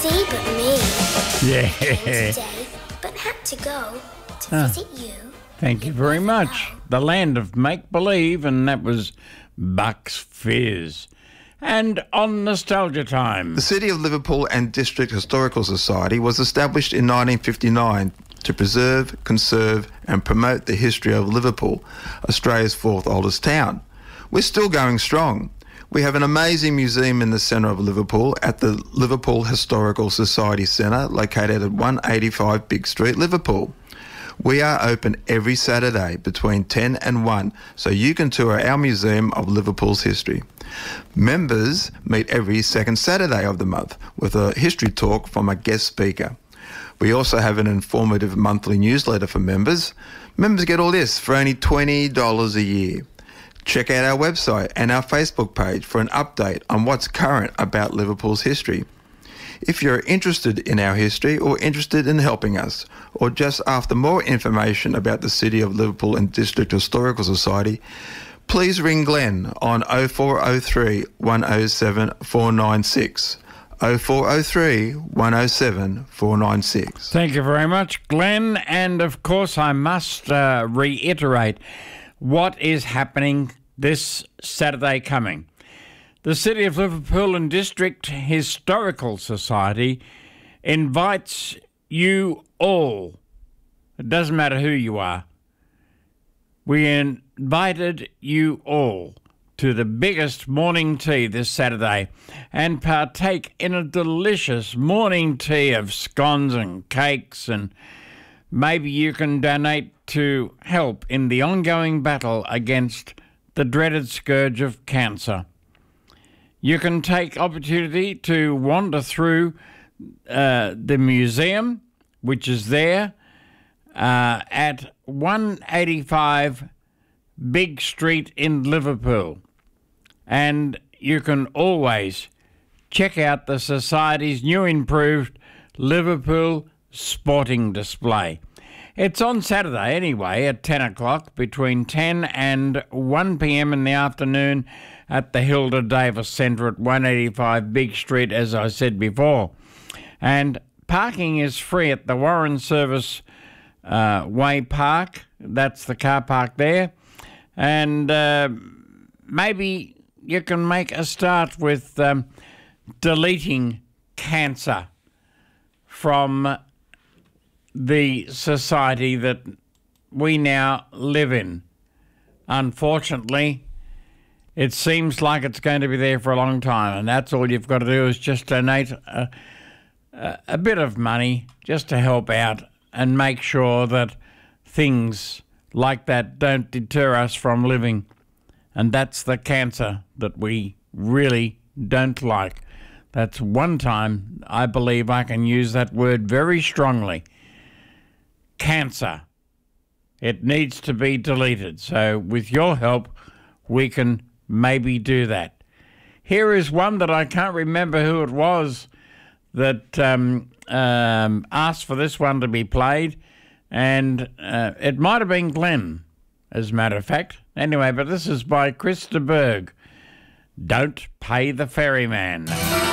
see but me. Yeah. Came today, but had to go to visit you. Thank you very much. The land of make-believe, and that was Bucks Fizz. And on Nostalgia Time. The City of Liverpool and District Historical Society was established in 1959 to preserve, conserve and promote the history of Liverpool, Australia's fourth oldest town. We're still going strong. We have an amazing museum in the centre of Liverpool at the Liverpool Historical Society Centre, located at 185 Big Street, Liverpool. We are open every Saturday between 10 and 1, so you can tour our Museum of Liverpool's history. Members meet every second Saturday of the month with a history talk from a guest speaker. We also have an informative monthly newsletter for members. Members get all this for only $20 a year. Check out our website and our Facebook page for an update on what's current about Liverpool's history. If you're interested in our history or interested in helping us, or just after more information about the City of Liverpool and District Historical Society, please ring Glenn on 0403 107 496. 0403 107 496. Thank you very much, Glenn. And of course, I must reiterate what is happening this Saturday coming. The City of Liverpool and District Historical Society invites you all. It doesn't matter who you are. We invited you all to the biggest morning tea this Saturday and partake in a delicious morning tea of scones and cakes, and maybe you can donate to help in the ongoing battle against the dreaded scourge of cancer. You can take opportunity to wander through the museum, which is there at 185 Big Street in Liverpool. And you can always check out the Society's new improved Liverpool sporting display. It's on Saturday anyway at 10 o'clock, between 10 and 1 p.m. in the afternoon at the Hilda Davis Centre at 185 Big Street, as I said before. And parking is free at the Warren Service Way Park. That's the car park there. And maybe you can make a start with deleting cancer from the society that we now live in. Unfortunately, it seems like it's going to be there for a long time, and that's all you've got to do is just donate a bit of money just to help out and make sure that things like that don't deter us from living. And that's the cancer that we really don't like. That's one time I believe I can use that word very strongly. Cancer. It needs to be deleted. So with your help, we can maybe do that. Here is one that I can't remember who it was that asked for this one to be played, and it might have been Glenn, as a matter of fact. Anyway, but this is by Chris de Burgh. Don't Pay the Ferryman.